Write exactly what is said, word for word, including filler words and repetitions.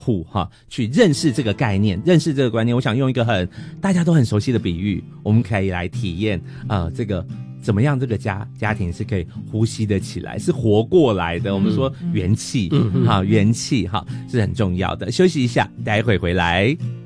护哈，去认识这个概念，认识这个观念。我想用一个很大家都很熟悉的比喻，我们可以来体验呃这个怎么样这个家家庭是可以呼吸的起来，是活过来的。我们说元气，嗯，好，元气哈是很重要的。休息一下，待会回来。